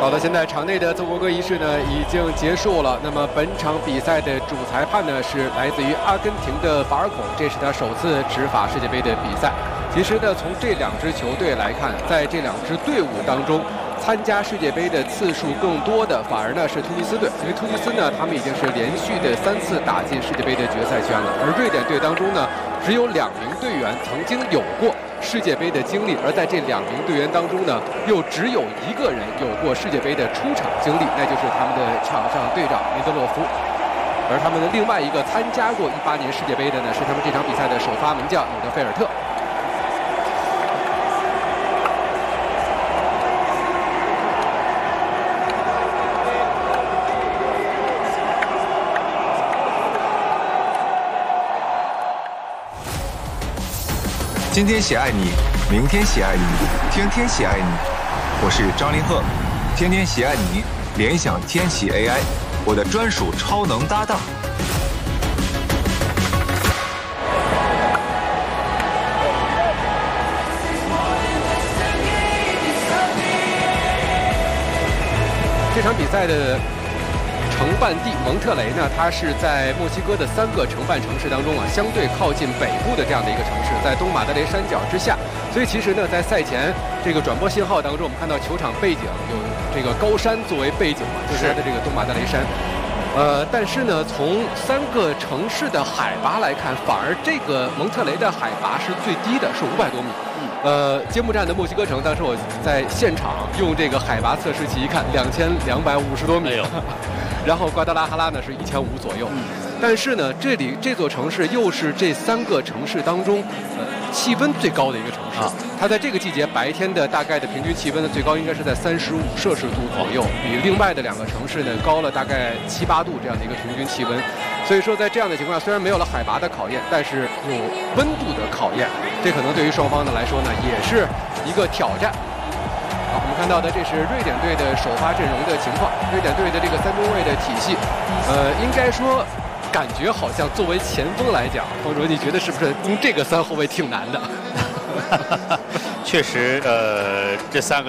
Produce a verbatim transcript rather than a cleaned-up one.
好的，现在场内的奏国歌仪式呢已经结束了。那么本场比赛的主裁判呢是来自于阿根廷的法尔孔，这是他首次执法世界杯的比赛。其实呢，从这两支球队来看，在这两支队伍当中，参加世界杯的次数更多的反而呢是突尼斯队，因为突尼斯呢他们已经是连续的三次打进世界杯的决赛圈了，而瑞典队当中呢只有两名队员曾经有过世界杯的经历，而在这两名队员当中呢，又只有一个人有过世界杯的出场经历，那就是他们的场上队长林德洛夫。而他们的另外一个参加过一八年世界杯的呢，是他们这场比赛的首发门将纽德菲尔特。 今天喜爱你，明天喜爱你，天天喜爱你。我是张凌赫，天天喜爱你，联想天喜 A I， 我的专属超能搭档。 这场比赛的承办地蒙特雷呢，它是在墨西哥的三个承办城市当中啊，相对靠近北部的这样的一个城市，在东马德雷山脚之下。所以其实呢，在赛前这个转播信号当中，我们看到球场背景有这个高山作为背景嘛，就是它的这个东马德雷山。呃，但是呢，从三个城市的海拔来看，反而这个蒙特雷的海拔是最低的，是五百多米。呃，揭幕战的墨西哥城，当时我在现场用这个海拔测试器一看，两千两百五十多米。然后瓜达拉哈拉呢是一千五左右，嗯、但是呢，这里这座城市又是这三个城市当中，呃，气温最高的一个城市。啊、它在这个季节白天的大概的平均气温的最高应该是在三十五摄氏度左右，比另外的两个城市呢高了大概七八度这样的一个平均气温。所以说，在这样的情况下，虽然没有了海拔的考验，但是有温度的考验，这可能对于双方呢来说呢也是一个挑战。好，我们看到的这是瑞典队的首发阵容的情况。瑞典队的这个三中卫的体系，呃，应该说，感觉好像作为前锋来讲，方卓，你觉得是不是攻这个三后卫挺难的？ 确实，呃，这三个。